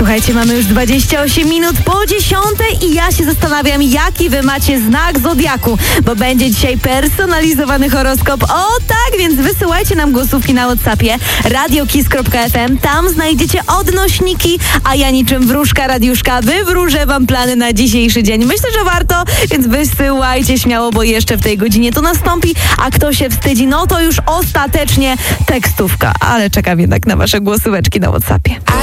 Słuchajcie, mamy już 28 minut po 10 i ja się zastanawiam, jaki wy macie znak zodiaku, bo będzie dzisiaj personalizowany horoskop. O tak, więc wysyłajcie nam głosówki na WhatsAppie radiokiss.fm. Tam znajdziecie odnośniki, a ja niczym wróżka radiuszka wywróżę wam plany na dzisiejszy dzień. Myślę, że warto, więc wysyłajcie śmiało, bo jeszcze w tej godzinie to nastąpi, a kto się wstydzi, no to już ostatecznie tekstówka, ale czekam jednak na wasze głosóweczki na WhatsAppie.